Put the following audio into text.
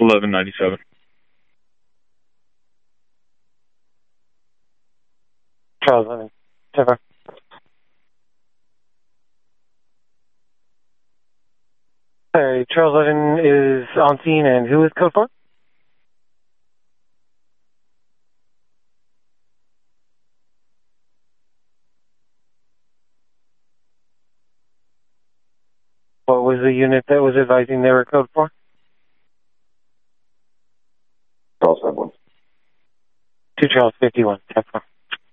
1197. Charles 11. Trevor. Sorry, Charles 11 is on scene, and who is code 4? What was the unit that was advising they were code 4? Charles 51. 2 Charles 51, 10-4.